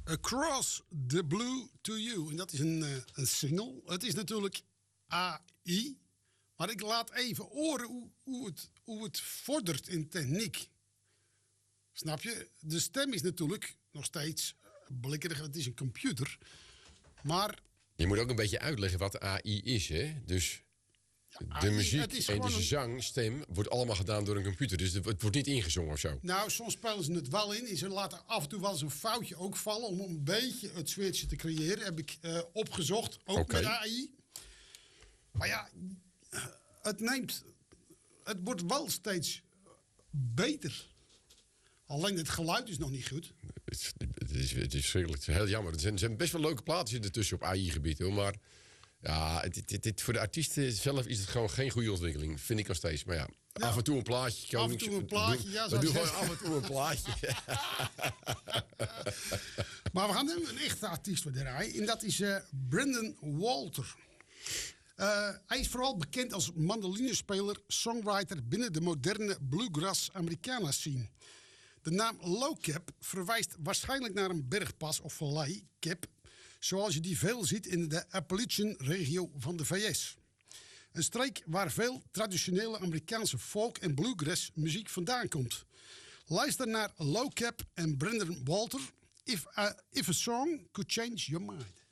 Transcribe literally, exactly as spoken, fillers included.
Across the Blue to You. En dat is een, uh, een single. Het is natuurlijk A I. Maar ik laat even horen hoe, hoe, het, hoe het vordert in techniek. Snap je? De stem is natuurlijk nog steeds blikkerig. Het is een computer. Maar... Je moet ook een beetje uitleggen wat A I is, hè? Dus ja, de A I, muziek en de zang, stem, wordt allemaal gedaan door een computer. Dus het wordt niet ingezongen of zo. Nou, soms spelen ze het wel in. Ze laten af en toe wel eens een foutje ook vallen... om een beetje het sfeertje te creëren. Heb ik uh, opgezocht, ook okay. met A I. Maar ja, het neemt... Het wordt wel steeds beter. Alleen het geluid is nog niet goed. Het is, het is, het is verschrikkelijk. Het is heel jammer. Er zijn, er zijn best wel leuke plaatsen ertussen op A I-gebied. Hoor. Maar ja, het, het, het, voor de artiesten zelf is het gewoon geen goede ontwikkeling. Vind ik nog steeds. Maar ja, ja. af en toe een plaatje. Af en toe een plaatje, doe, ja. We doen gewoon af en toe een plaatje. Maar we gaan nu een echte artiest voor draaien. En dat is uh, Brendan Walter. Uh, hij is vooral bekend als mandolinespeler, songwriter binnen de moderne bluegrass Americana scene. De naam Low Cap verwijst waarschijnlijk naar een bergpas of vallei, Cap, zoals je die veel ziet in de Appalachian-regio van de V S. Een streek waar veel traditionele Amerikaanse folk- en bluegrass muziek vandaan komt. Luister naar Low Cap en Brendan Walter, If a, if a Song Could Change Your Mind.